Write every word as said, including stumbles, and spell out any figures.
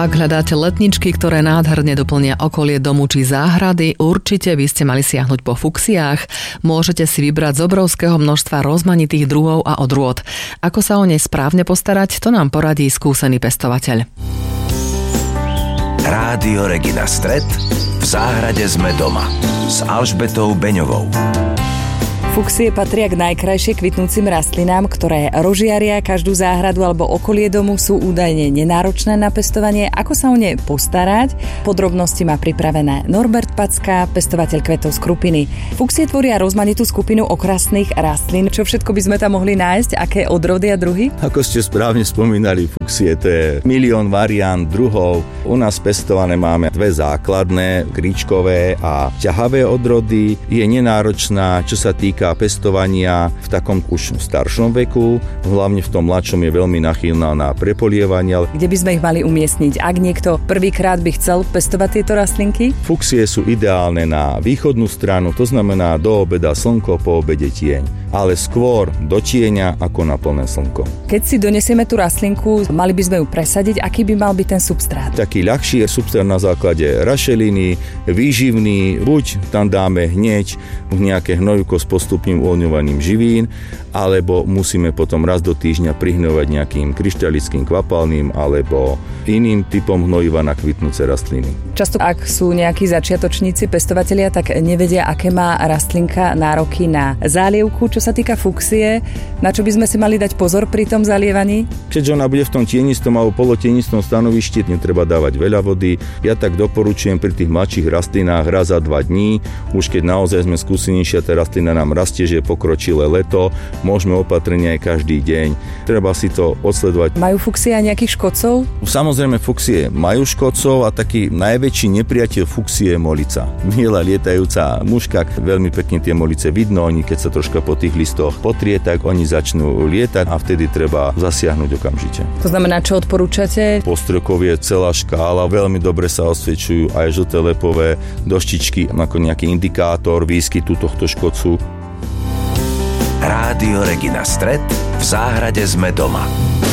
Ak hľadáte letničky, ktoré nádherne doplnia okolie domu či záhrady, určite by ste mali siahnuť po fuksiách. Môžete si vybrať z obrovského množstva rozmanitých druhov a odrôd. Ako sa o nej správne postarať, to nám poradí skúsený pestovateľ. Rádio Regina Stret. V záhrade sme doma s Alžbetou Beňovou. Fuksie patria k najkrajšie kvitnúcim rastlinám, ktoré rozžiaria každú záhradu alebo okolie domu, sú údajne nenáročné na pestovanie. Ako sa o ne postarať? Podrobnosti má pripravené Norbert Packa, pestovateľ kvetov z Krupiny. Fuksie tvoria rozmanitú skupinu okrasných rastlín. Čo všetko by sme tam mohli nájsť? Aké odrody a druhy? Ako ste správne spomínali, fuksie, to je milión variant druhov. U nás pestované máme dve základné, kríčkové a ťahavé odrody. Je nenáročná, čo sa týka pestovania v takom už staršom veku, hlavne v tom mladšom je veľmi nachylná na prepolievanie. Kde by sme ich mali umiestniť, ak niekto prvýkrát by chcel pestovať tieto rastlinky? Fuksie sú ideálne na východnú stranu, to znamená do obeda slnko, po obede tieň, ale skôr do tieňa ako na plné slnko. Keď si donesieme tú rastlinku, mali by sme ju presadiť, aký by mal byť ten substrát? Taký ľahší je substrát na základe rašeliny, výživný, buď tam dáme hneď nejaké hnojivko s postupným uvoľňovaním živín, alebo musíme potom raz do týždňa prihňovať nejakým kryštalickým kvapalným alebo iným typom hnojiva na kvitnúce rastliny. Často, ak sú nejakí začiatočníci pestovatelia, tak nevedia, aké má rastlinka nároky na zálievku. Čo sa týka fuksie, na čo by sme si mali dať pozor pri tom zalievaní? Keďže ona bude v tom tienistom alebo polotienistom stanovišti, netreba dávať veľa vody. Ja tak doporučujem pri tých mladších rastlinách raz za dva dní. Už keď naozaj sme skúsenejšia, tá rastlina nám rastie, že je pokročilé leto, môžeme opatrne aj každý deň. Treba si to odsledovať. Majú fuksie aj nejakých škodcov? Samozrejme, fuksie majú škodcov a taký najväčší nepriateľ fuksie je molica. Miela lietajúca muška, veľmi pekne tie molice vidno, oni keď sa troška po tých listoch potrie, tak oni začnú lietať a vtedy treba zasiahnuť okamžite. To znamená, čo odporúčate? Postrokov je celá škála, veľmi dobre sa osvedčujú aj žlté lepové doštičky ako nejaký indikátor výskytu tohto škodcu. Rádio Regina Stret. V záhrade sme doma.